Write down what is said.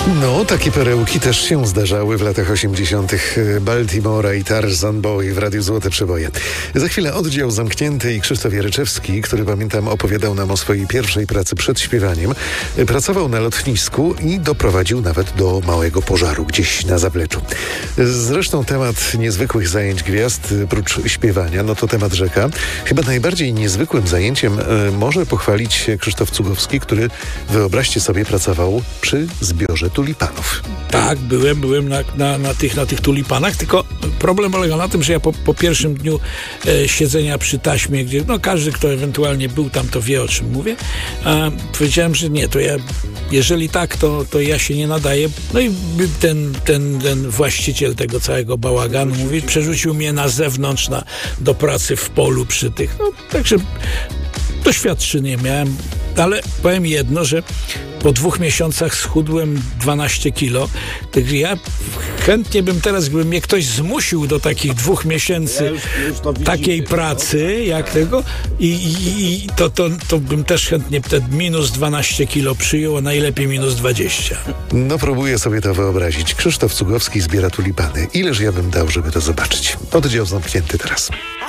No, takie perełki też się zdarzały w latach 80. Baltimora i Tarzan Boy w Radiu Złote Przeboje. Za chwilę oddział zamknięty i Krzysztof Jaryczewski, który pamiętam opowiadał nam o swojej pierwszej pracy przed śpiewaniem, pracował na lotnisku i doprowadził nawet do małego pożaru gdzieś na zapleczu. Zresztą temat niezwykłych zajęć gwiazd, prócz śpiewania, no to temat rzeka. Chyba najbardziej niezwykłym zajęciem może pochwalić się Krzysztof Cugowski, który, wyobraźcie sobie, pracował przy zbiorze tulipanów. Tak, byłem na tych tulipanach, tylko problem polega na tym, że ja po pierwszym dniu siedzenia przy taśmie, gdzie każdy, kto ewentualnie był tam, to wie, o czym mówię, powiedziałem, że nie, to ja, jeżeli tak, to ja się nie nadaję. No i ten właściciel tego całego bałaganu mówi, przerzucił mnie na zewnątrz do pracy w polu przy tych, także doświadczenie miałem, ale powiem jedno, że po 2 miesiącach schudłem 12 kilo. Także ja chętnie bym teraz, gdyby mnie ktoś zmusił do takich 2 miesięcy takiej pracy, jak tego, i to bym też chętnie wtedy minus 12 kilo przyjął, a najlepiej minus 20. No, próbuję sobie to wyobrazić. Krzysztof Cugowski zbiera tulipany. Ileż ja bym dał, żeby to zobaczyć? Oddział zamknięty teraz.